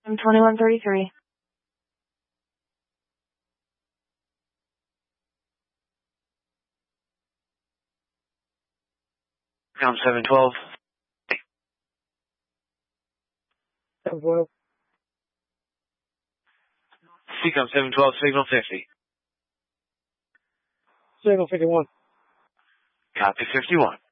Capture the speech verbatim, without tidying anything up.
I'm twenty-one thirty-three. Com seven twelve. seven twelve. C Com seven twelve, signal fifty. Signal fifty-one. Copy fifty-one.